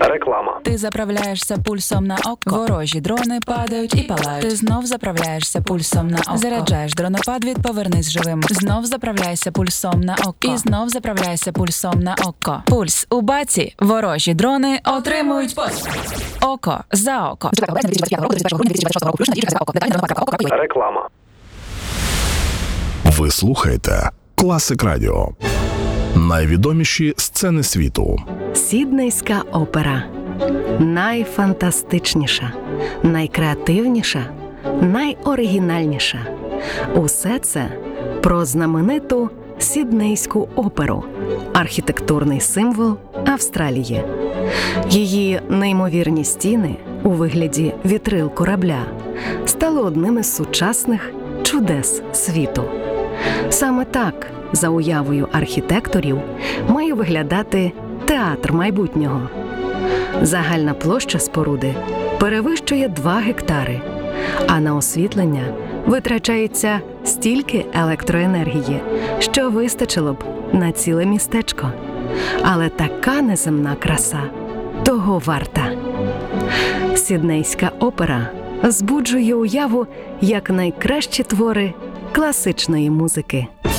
Реклама. Ти заправляєшся пульсом на око. Ворожі дрони падають і палають. Ти знов заправляєшся пульсом на око. Заряджаєш дронопад від «Повернись живим». Знов заправляйся пульсом на око. І знов заправляйся пульсом на око. Пульс у баці. Ворожі дрони отримують око за око. Реклама. Ви слухаєте Класик Радіо. Найвідоміші сцени світу. Сіднейська опера. Найфантастичніша, найкреативніша, найоригінальніша. Усе це про знамениту Сіднейську оперу – архітектурний символ Австралії. Її неймовірні стіни у вигляді вітрил корабля стали одним із сучасних чудес світу. Саме так, за уявою архітекторів, має виглядати театр майбутнього. Загальна площа споруди перевищує 2 гектари, а на освітлення витрачається стільки електроенергії, що вистачило б на ціле містечко. Але така неземна краса того варта. Сіднейська опера збуджує уяву як найкращі твори класичної музики.